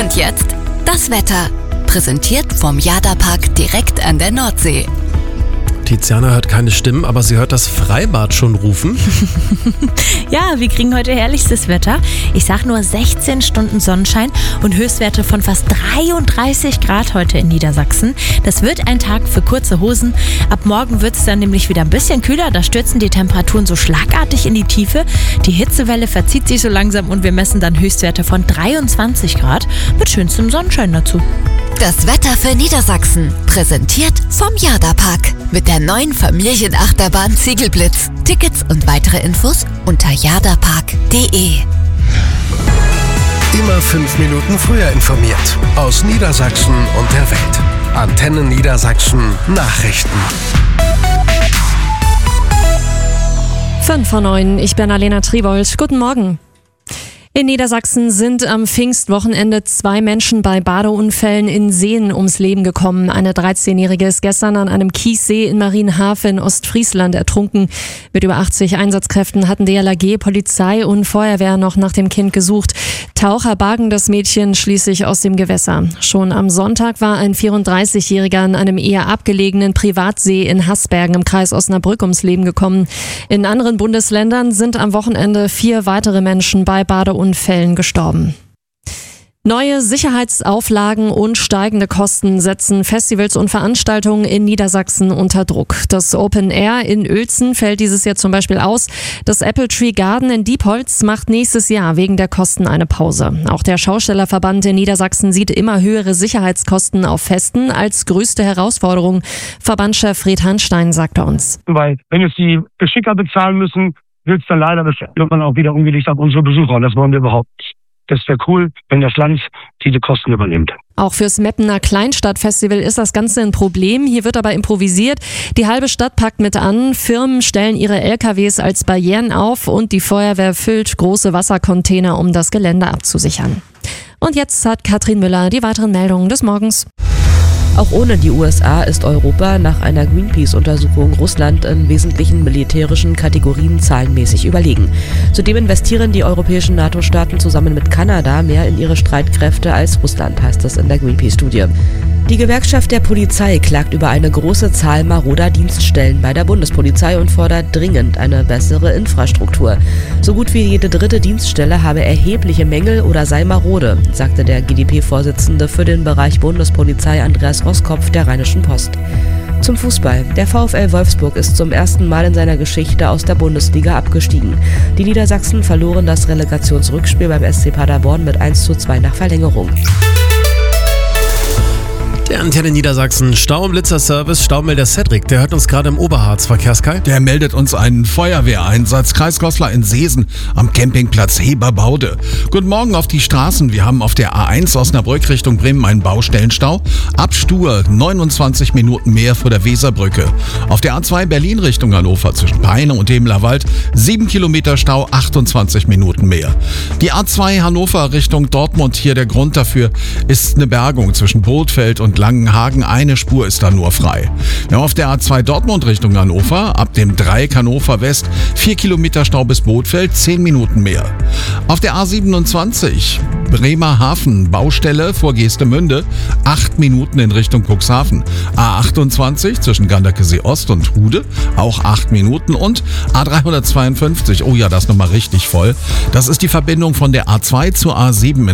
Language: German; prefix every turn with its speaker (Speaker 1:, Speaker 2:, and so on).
Speaker 1: Und jetzt das Wetter. Präsentiert vom Jada-Park direkt an der Nordsee.
Speaker 2: Tiziana hört keine Stimmen, aber sie hört das Freibad schon rufen.
Speaker 3: Ja, wir kriegen heute herrlichstes Wetter. Ich sag nur 16 Stunden Sonnenschein und Höchstwerte von fast 33 Grad heute in Niedersachsen. Das wird ein Tag für kurze Hosen. Ab morgen wird es dann nämlich wieder ein bisschen kühler. Da stürzen die Temperaturen so schlagartig in die Tiefe. Die Hitzewelle verzieht sich so langsam und wir messen dann Höchstwerte von 23 Grad mit schönstem Sonnenschein dazu.
Speaker 1: Das Wetter für Niedersachsen. Präsentiert vom Jada-Park. Mit der neuen Familienachterbahn Ziegelblitz. Tickets und weitere Infos unter jadapark.de.
Speaker 4: Immer 5 Minuten früher informiert. Aus Niedersachsen und der Welt. Antenne Niedersachsen Nachrichten.
Speaker 5: 5:09, ich bin Alena Tribold. Guten Morgen. In Niedersachsen sind am Pfingstwochenende 2 Menschen bei Badeunfällen in Seen ums Leben gekommen. Eine 13-Jährige ist gestern an einem Kiessee in Marienhafe in Ostfriesland ertrunken. Mit über 80 Einsatzkräften hatten DLRG, Polizei und Feuerwehr noch nach dem Kind gesucht. Taucher bargen das Mädchen schließlich aus dem Gewässer. Schon am Sonntag war ein 34-Jähriger an einem eher abgelegenen Privatsee in Haßbergen im Kreis Osnabrück ums Leben gekommen. In anderen Bundesländern sind am Wochenende 4 weitere Menschen bei Badeunfällen gestorben. Neue Sicherheitsauflagen und steigende Kosten setzen Festivals und Veranstaltungen in Niedersachsen unter Druck. Das Open Air in Uelzen fällt dieses Jahr zum Beispiel aus. Das Apple Tree Garden in Diepholz macht nächstes Jahr wegen der Kosten eine Pause. Auch der Schaustellerverband in Niedersachsen sieht immer höhere Sicherheitskosten auf Festen als größte Herausforderung. Verbandschef Fred Hanstein sagte uns.
Speaker 6: Weil wenn jetzt die Geschicker bezahlen müssen, wird es dann leider irgendwann auch wieder umgelegt auf unsere Besucher. Und das wollen wir überhaupt nicht. Das wäre cool, wenn das Land diese Kosten übernimmt.
Speaker 5: Auch fürs Meppener Kleinstadtfestival ist das Ganze ein Problem. Hier wird aber improvisiert. Die halbe Stadt packt mit an. Firmen stellen ihre LKWs als Barrieren auf und die Feuerwehr füllt große Wassercontainer, um das Gelände abzusichern. Und jetzt hat Katrin Müller die weiteren Meldungen des Morgens.
Speaker 7: Auch ohne die USA ist Europa nach einer Greenpeace-Untersuchung Russland in wesentlichen militärischen Kategorien zahlenmäßig überlegen. Zudem investieren die europäischen NATO-Staaten zusammen mit Kanada mehr in ihre Streitkräfte als Russland, heißt es in der Greenpeace-Studie. Die Gewerkschaft der Polizei klagt über eine große Zahl maroder Dienststellen bei der Bundespolizei und fordert dringend eine bessere Infrastruktur. So gut wie jede 3. Dienststelle habe erhebliche Mängel oder sei marode, sagte der GdP-Vorsitzende für den Bereich Bundespolizei Andreas Roskopf der Rheinischen Post. Zum Fußball. Der VfL Wolfsburg ist zum ersten Mal in seiner Geschichte aus der Bundesliga abgestiegen. Die Niedersachsen verloren das Relegationsrückspiel beim SC Paderborn mit 1:2 nach Verlängerung.
Speaker 2: Der Antenne Niedersachsen Staublitzer-Service, Staumelder Cedric, der hört uns gerade im Oberharz. Verkehrskai?
Speaker 8: Der meldet uns einen Feuerwehreinsatz. Kreis Goslar in Seesen am Campingplatz Heberbaude. Guten Morgen auf die Straßen. Wir haben auf der A1 Osnabrück Richtung Bremen einen Baustellenstau. Ab Stur 29 Minuten mehr vor der Weserbrücke. Auf der A2 Berlin Richtung Hannover zwischen Peine und Demlerwald 7 Kilometer Stau, 28 Minuten mehr. Die A2 Hannover Richtung Dortmund, hier der Grund dafür ist eine Bergung zwischen Bothfeld und Langenhagen, eine Spur ist da nur frei. Wir haben auf der A2 Dortmund Richtung Hannover, ab dem Dreieck Hannover West, 4 Kilometer Stau bis Bothfeld, 10 Minuten mehr. Auf der A27 Bremerhaven, Baustelle vor Geestemünde, 8 Minuten in Richtung Cuxhaven. A28 zwischen Ganderkesee Ost und Hude, auch 8 Minuten. Und A352, oh ja, das ist nochmal richtig voll. Das ist die Verbindung von der A2 zur A7